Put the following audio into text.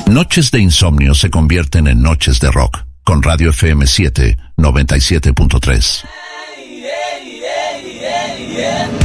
Noches de insomnio se convierten en noches de rock, con Radio FM 7 97.3.